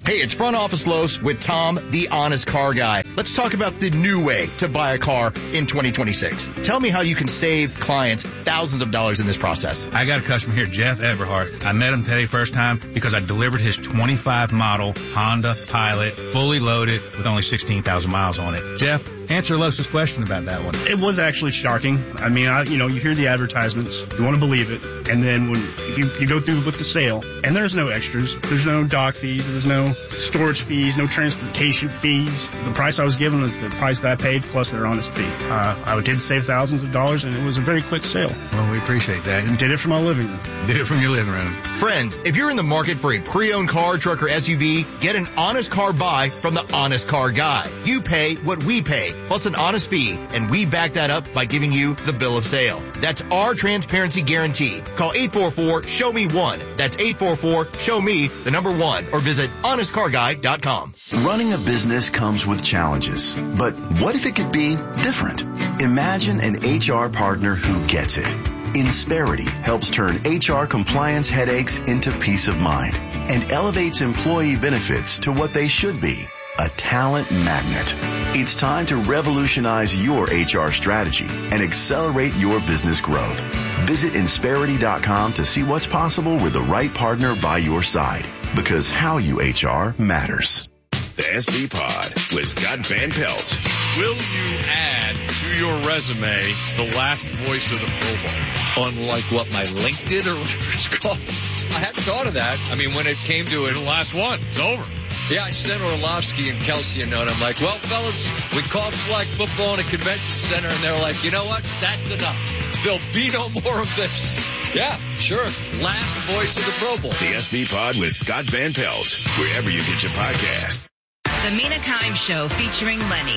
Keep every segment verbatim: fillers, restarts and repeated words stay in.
Hey, it's Front Office Los with Tom, the honest car guy. Let's talk about the new way to buy a car in twenty twenty-six. Tell me how you can save clients thousands of dollars in this process. I got a customer here, Jeff Everhart. I met him today first time because I delivered his twenty-five model Honda Pilot, fully loaded with only sixteen thousand miles on it. Jeff, answer Los's question about that one. It was actually shocking. I mean, I, you know, you hear the advertisements, you want to believe it, and then when you, you go through with the sale, and there's no extras, there's no dock fees, there's no storage fees, no transportation fees. The price I was given was the price that I paid plus their honest fee. Uh, I did save thousands of dollars, and it was a very quick sale. Well, we appreciate that. And did it from my living room. Did it from your living room. Friends, if you're in the market for a pre-owned car, truck, or S U V, get an honest car buy from the Honest Car Guy. You pay what we pay, plus an honest fee, and we back that up by giving you the bill of sale. That's our transparency guarantee. Call eight four four, show me one. That's eight four four, show me the number one, or visit honest car guy dot com. Running a business comes with challenges, but what if it could be different? Imagine an H R partner who gets it. Insperity helps turn H R compliance headaches into peace of mind and elevates employee benefits to what they should be, a talent magnet. It's time to revolutionize your H R strategy and accelerate your business growth. Visit Insperity dot com to see what's possible with the right partner by your side, because how you H R matters. The S B Pod with Scott Van Pelt. Will you add to your resume the last voice of the Pro Bowl? Unlike what my LinkedIn or whatever it's called. I hadn't thought of that. I mean, when it came to it. The last one. It's over. Yeah, I sent Orlovsky and Kelsey a note. I'm like, well, fellas, we called flag football in a convention center, and they're like, you know what? That's enough. There'll be no more of this. Yeah, sure. Last voice of the Pro Bowl. The S B Pod with Scott Van Pelt, wherever you get your podcast. The Mina Kimes Show featuring Lenny.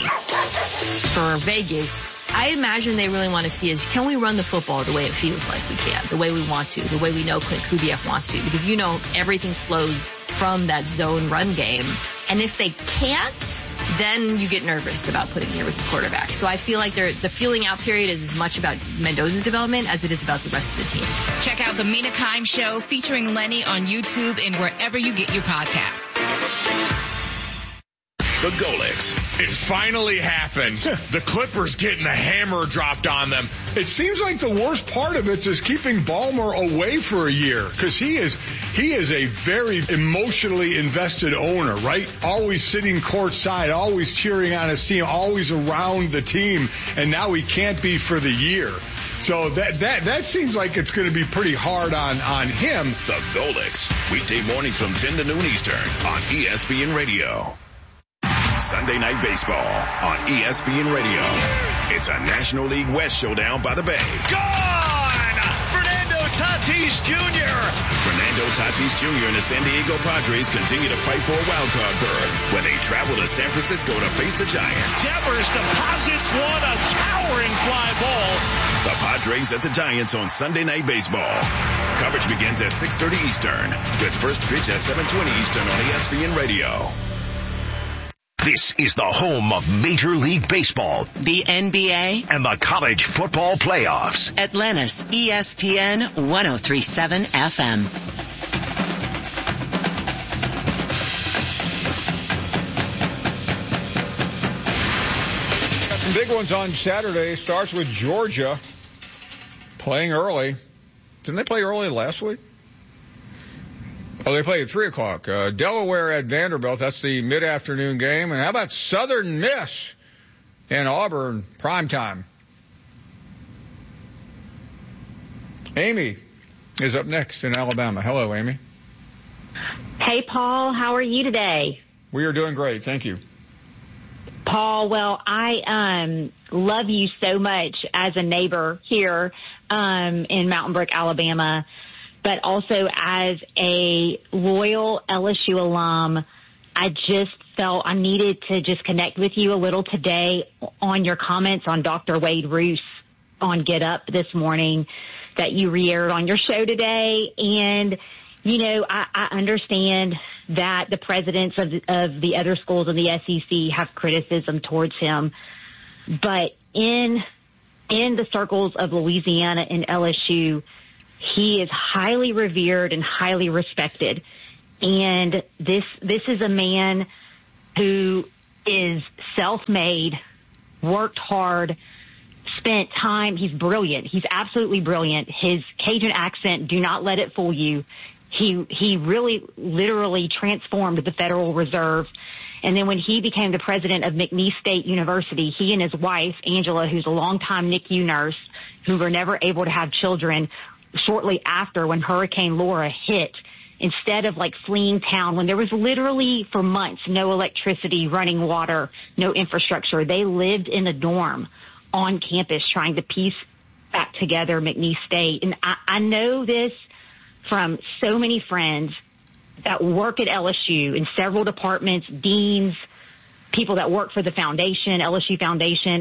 For Vegas, I imagine they really want to see is, can we run the football the way it feels like we can, the way we want to, the way we know Clint Kubiak wants to, because you know everything flows from that zone run game. And if they can't, then you get nervous about putting your rookie quarterback. So I feel like the feeling out period is as much about Mendoza's development as it is about the rest of the team. Check out the Mina Kimes Show featuring Lenny on YouTube and wherever you get your podcasts. The Golics. It finally happened. The Clippers getting the hammer dropped on them. It seems like the worst part of it is keeping Ballmer away for a year, because he is he is a very emotionally invested owner, right? Always sitting courtside, always cheering on his team, always around the team, and now he can't be for the year. So that that that seems like it's going to be pretty hard on, on him. The Golics. Weekday mornings from ten to noon Eastern on E S P N Radio. Sunday Night Baseball on E S P N Radio. It's a National League West showdown by the Bay. Gone! Fernando Tatis Junior Fernando Tatis Junior and the San Diego Padres continue to fight for a wildcard berth when they travel to San Francisco to face the Giants. Devers deposits one, a towering fly ball. The Padres at the Giants on Sunday Night Baseball. Coverage begins at six thirty Eastern, with first pitch at seven twenty Eastern on E S P N Radio. This is the home of Major League Baseball, the N B A, and the college football playoffs. Atlanta's E S P N one oh three point seven F M. Got some big ones on Saturday. Starts with Georgia playing early. Didn't they play early last week? Oh, they play at three o'clock. Uh, Delaware at Vanderbilt. That's the mid-afternoon game. And how about Southern Miss and Auburn primetime? Amy is up next in Alabama. Hello, Amy. Hey, Paul. How are you today? We are doing great. Thank you. Paul, well, I um love you so much as a neighbor here um in Mountain Brook, Alabama. But also as a loyal L S U alum, I just felt I needed to just connect with you a little today on your comments on Doctor Wade Roos on Get Up this morning that you re-aired on your show today. And, you know, I, I understand that the presidents of, of the other schools in the S E C have criticism towards him. But in in the circles of Louisiana and L S U, he is highly revered and highly respected. And this this is a man who is self-made, worked hard, spent time. He's brilliant. He's absolutely brilliant. His Cajun accent, do not let it fool you. He he really literally transformed the Federal Reserve. And then when he became the president of McNeese State University, he and his wife, Angela, who's a longtime N I C U nurse, who were never able to have children, shortly after when Hurricane Laura hit, instead of like fleeing town, when there was literally for months no electricity, running water, no infrastructure, they lived in a dorm on campus trying to piece back together McNeese State. And I, I know this from so many friends that work at L S U in several departments, deans, people that work for the foundation, L S U Foundation.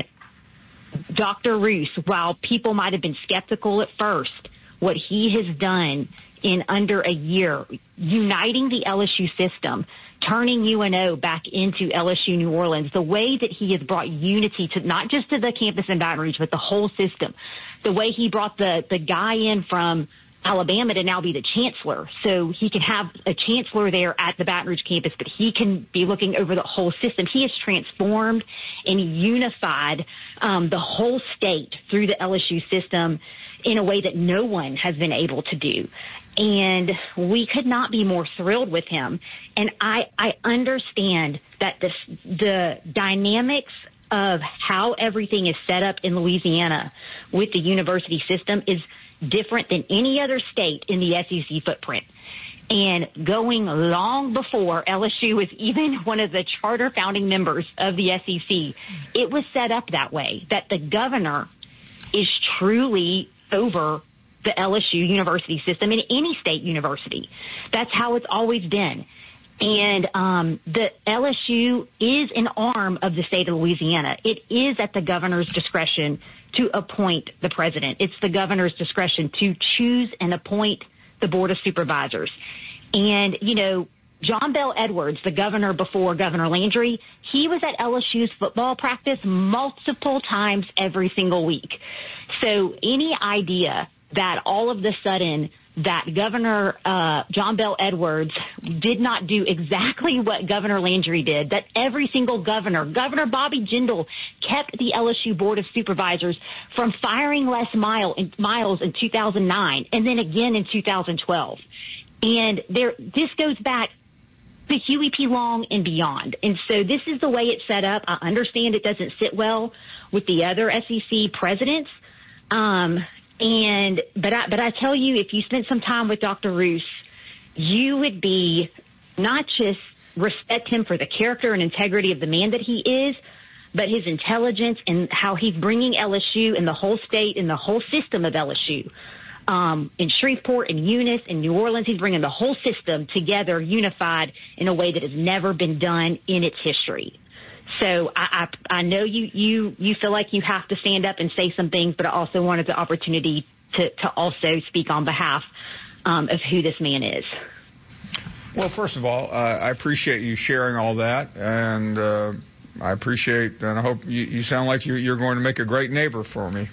Doctor Roos, while people might have been skeptical at first, what he has done in under a year, uniting the L S U system, turning U N O back into L S U New Orleans, the way that he has brought unity to not just to the campus in Baton Rouge, but the whole system, the way he brought the, the guy in from Alabama to now be the chancellor. So he can have a chancellor there at the Baton Rouge campus, but he can be looking over the whole system. He has transformed and unified um, the whole state through the L S U system in a way that no one has been able to do. And we could not be more thrilled with him. And I, I understand that this, the dynamics of how everything is set up in Louisiana with the university system is different than any other state in the S E C footprint. And going long before L S U was even one of the charter founding members of the S E C, it was set up that way, that the governor is truly over the L S U university system in any state university. That's how it's always been. And um, the L S U is an arm of the state of Louisiana. It is at the governor's discretion to appoint the president. It's the governor's discretion to choose and appoint the board of supervisors. And, you know, John Bel Edwards, the governor before Governor Landry, he was at L S U's football practice multiple times every single week. So any idea that all of a sudden that Governor uh, John Bel Edwards did not do exactly what Governor Landry did, that every single governor, Governor Bobby Jindal, kept the L S U Board of Supervisors from firing Les Miles in two thousand nine and then again in two thousand twelve. And there, this goes back to Huey P. Long and beyond. And so this is the way it's set up. I understand it doesn't sit well with the other S E C presidents. Um, and, but I, but I tell you, if you spent some time with Doctor Roos, you would be not just respect him for the character and integrity of the man that he is, but his intelligence and how he's bringing L S U and the whole state and the whole system of L S U. Um, in Shreveport and Eunice and New Orleans, he's bringing the whole system together, unified in a way that has never been done in its history. So I, I, I know you, you, you feel like you have to stand up and say some things, but I also wanted the opportunity to, to also speak on behalf um, of who this man is. Well, first of all, uh, I appreciate you sharing all that, and uh, I appreciate, and I hope you, you sound like you're, you're going to make a great neighbor for me.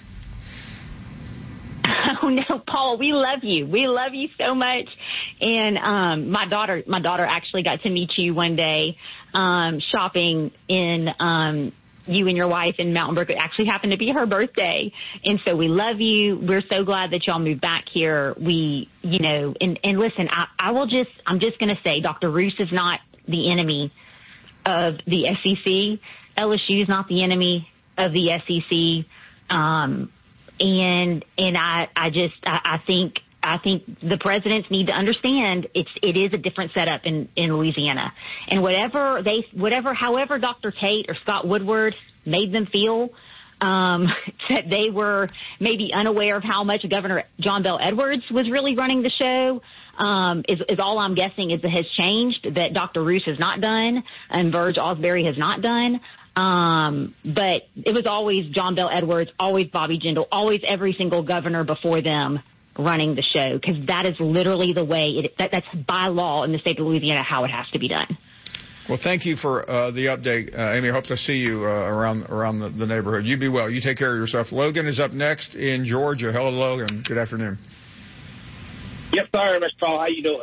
Oh no, Paul, we love you. We love you so much. And um my daughter my daughter actually got to meet you one day um shopping in um you and your wife in Mountain Brook. It actually happened to be her birthday. And so we love you. We're so glad that y'all moved back here. We, you know, and, and listen, I, I will just I'm just gonna say Doctor Roos is not the enemy of the S E C. L S U is not the enemy of the S E C. Um And, and I, I just, I, I think, I think the presidents need to understand it's, it is a different setup in, in Louisiana. And whatever they, whatever, however Doctor Tate or Scott Woodward made them feel, um, that they were maybe unaware of how much Governor John Bel Edwards was really running the show, um, is, is all I'm guessing is it has changed, that Doctor Roos has not done and Verge Osbury has not done. Um, but it was always John Bel Edwards, always Bobby Jindal, always every single governor before them running the show, because that is literally the way it, that, that's by law in the state of Louisiana how it has to be done. Well, thank you for uh, the update, uh, Amy. I hope to see you uh, around around the, the neighborhood. You be well. You take care of yourself. Logan is up next in Georgia. Hello, Logan. Good afternoon. Yep, sorry, Mister Paul. How you doing?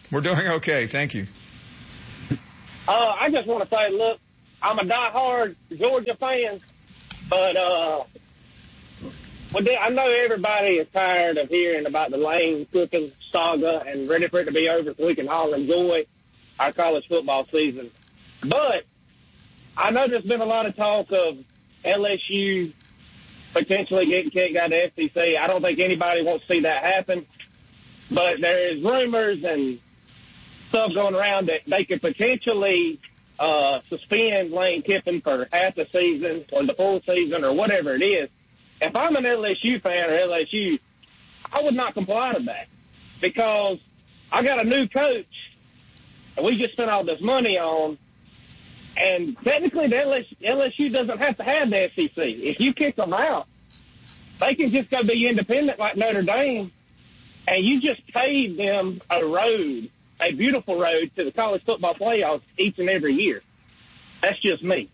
We're doing okay. Thank you. Uh, I just want to say, look, I'm a diehard Georgia fan, but uh, well, I know everybody is tired of hearing about the Lane Kiffin saga and ready for it to be over so we can all enjoy our college football season. But I know there's been a lot of talk of L S U potentially getting kicked out of the S E C. I don't think anybody wants to see that happen. But there is rumors and stuff going around that they could potentially uh, suspend Lane Kiffin for half the season or the full season or whatever it is. If I'm an L S U fan or L S U, I would not comply to that because I got a new coach and we just spent all this money on. And technically, the L S U doesn't have to have the S E C. If you kick them out, they can just go be independent like Notre Dame, and you just paved them a road, a beautiful road to the college football playoffs each and every year. That's just me.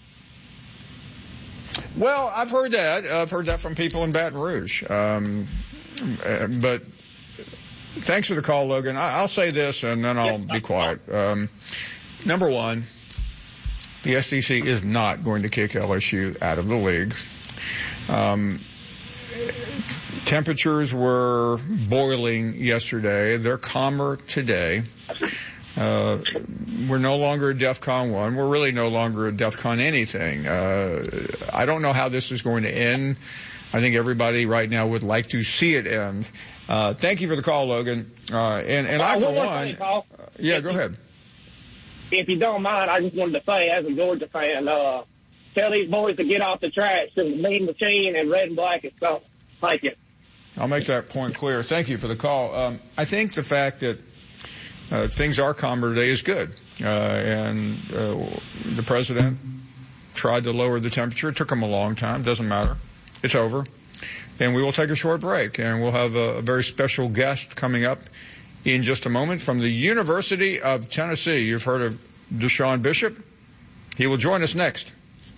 Well, I've heard that. I've heard that from people in Baton Rouge. Um, but thanks for the call, Logan. I'll say this, and then I'll be quiet. Um, number one, the S E C is not going to kick L S U out of the league. Um, temperatures were boiling yesterday. They're calmer today. Uh, we're no longer at DEFCON one. We're really no longer at DEFCON anything. Uh, I don't know how this is going to end. I think everybody right now would like to see it end. Uh, thank you for the call, Logan. Uh, and, and I, for one, thing, uh, yeah, go ahead. If you don't mind, I just wanted to say, as a Georgia fan, uh, tell these boys to get off the tracks and the Mean Machine and Red and Black is so. Thank you. I'll make that point clear. Thank you for the call. Um, I think the fact that uh, things are calmer today is good. Uh, and uh, the president tried to lower the temperature. It took him a long time. Doesn't matter. It's over. And we will take a short break. And we'll have a, a very special guest coming up in just a moment from the University of Tennessee. You've heard of Deshaun Bishop. He will join us next.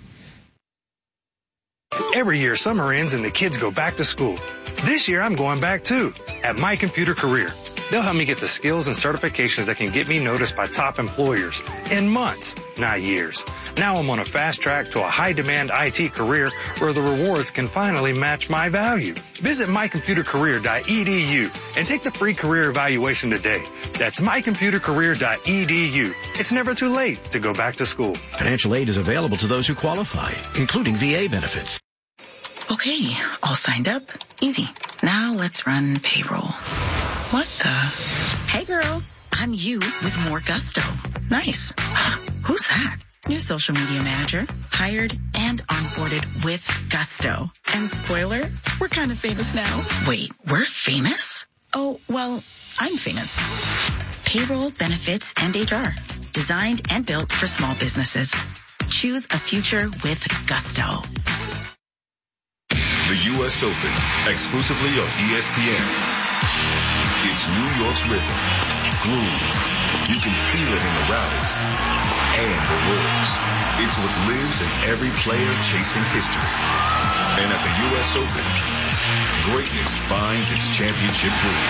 Every year, summer ends and the kids go back to school. This year, I'm going back too, at My Computer Career. They'll help me get the skills and certifications that can get me noticed by top employers in months, not years. Now I'm on a fast track to a high-demand I T career where the rewards can finally match my value. Visit my computer career dot e d u and take the free career evaluation today. That's my computer career dot e d u. It's never too late to go back to school. Financial aid is available to those who qualify, including V A benefits. Okay, all signed up. Easy. Now let's run payroll. What the? Hey girl, I'm you with more gusto. Nice. Who's that? New social media manager, hired and onboarded with gusto. And spoiler, we're kind of famous now. Wait, we're famous? Oh, well, I'm famous. Payroll, benefits, and H R. Designed and built for small businesses. Choose a future with gusto. The U S Open, exclusively on E S P N. It's New York's rhythm, groove. You can feel it in the rallies and the rules. It's what lives in every player chasing history. And at the U S Open, greatness finds its championship groove.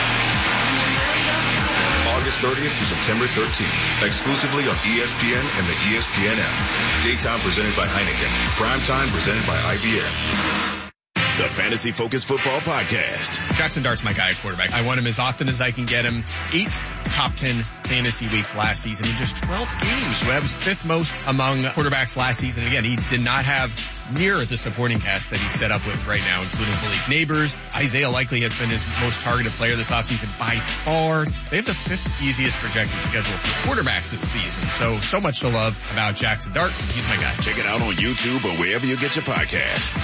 August thirtieth to September thirteenth, exclusively on E S P N and the E S P N app. Daytime presented by Heineken. Primetime presented by I B M. The Fantasy Focus Football Podcast. Jackson Dart's my guy at quarterback. I want him as often as I can get him. Eight top ten fantasy weeks last season in just twelve games. That was fifth most among quarterbacks last season. Again, he did not have near the supporting cast that he's set up with right now, including Malik Neighbors. Isaiah Likely has been his most targeted player this offseason by far. They have the fifth easiest projected schedule for quarterbacks this season. So, so much to love about Jackson Dart. He's my guy. Check it out on YouTube or wherever you get your podcast.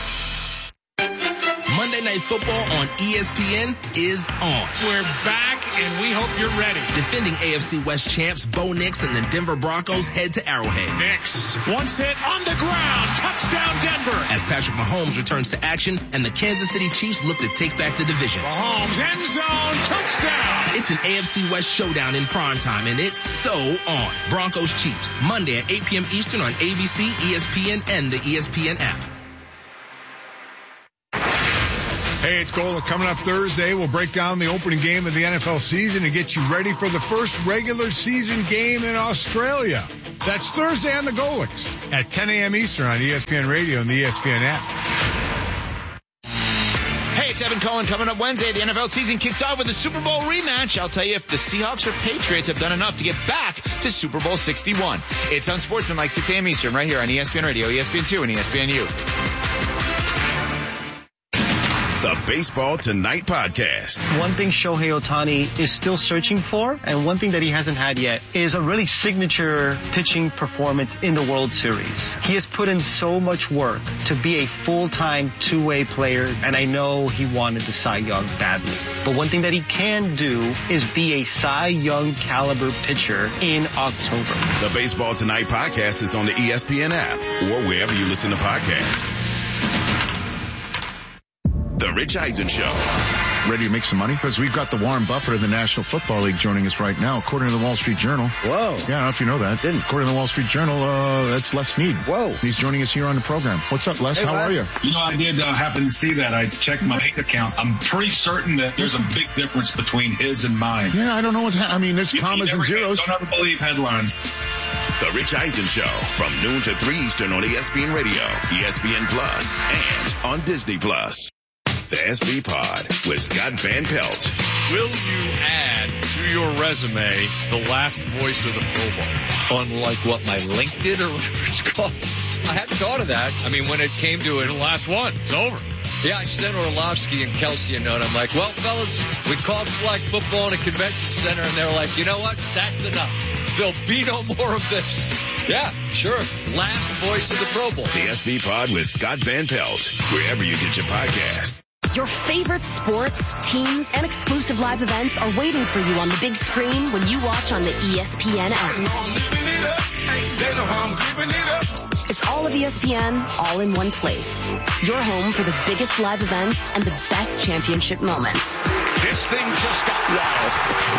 Monday Night Football on E S P N is on. We're back, and we hope you're ready. Defending A F C West champs Bo Nix and the Denver Broncos head to Arrowhead. Nix, once hit on the ground, touchdown Denver. As Patrick Mahomes returns to action, and the Kansas City Chiefs look to take back the division. Mahomes, end zone, touchdown. It's an A F C West showdown in prime time, and it's so on. Broncos Chiefs, Monday at eight p.m. Eastern on A B C, E S P N, and the E S P N app. Hey, it's Golic coming up Thursday. We'll break down the opening game of the N F L season and get you ready for the first regular season game in Australia. That's Thursday on the Golics at ten a.m. Eastern on E S P N Radio and the E S P N app. Hey, it's Evan Cohen. Coming up Wednesday, the N F L season kicks off with a Super Bowl rematch. I'll tell you if the Seahawks or Patriots have done enough to get back to Super Bowl sixty-one. It's Unsportsmanlike, six a.m. Eastern, right here on E S P N Radio, E S P N two, and E S P N U. The Baseball Tonight podcast. One thing Shohei Ohtani is still searching for, and one thing that he hasn't had yet, is a really signature pitching performance in the World Series. He has put in so much work to be a full-time two-way player, and I know he wanted the Cy Young badly. But one thing that he can do is be a Cy Young caliber pitcher in October. The Baseball Tonight podcast is on the E S P N app or wherever you listen to podcasts. The Rich Eisen Show. Ready to make some money? Because we've got the Warren Buffett of the National Football League joining us right now, according to the Wall Street Journal. Whoa. Yeah, I don't know if you know that. Didn't. According to the Wall Street Journal, uh, that's Les Snead. Whoa. He's joining us here on the program. What's up, Les? Hey, How Les. are you? You know, I did uh, happen to see that. I checked my bank account. I'm pretty certain that there's a big difference between his and mine. Yeah, I don't know what's happening. I mean, there's You- commas you and never zeros. Don't ever believe headlines. The Rich Eisen Show from noon to three Eastern on E S P N Radio, E S P N Plus, and on Disney Plus. The S B Pod with Scott Van Pelt. Will you add to your resume the last voice of the Pro Bowl? Unlike what my link did or whatever it's called. I hadn't thought of that. I mean, when it came to it. The last one. It's over. Yeah, I sent Orlovsky and Kelsey a note. I'm like, well, fellas, we called flag football in a convention center, and they're like, you know what? That's enough. There'll be no more of this. Yeah, sure. Last voice of the Pro Bowl. The S B Pod with Scott Van Pelt, wherever you get your podcasts. Your favorite sports, teams, and exclusive live events are waiting for you on the big screen when you watch on the E S P N app. It's all of E S P N, all in one place. Your home for the biggest live events and the best championship moments. This thing just got wild.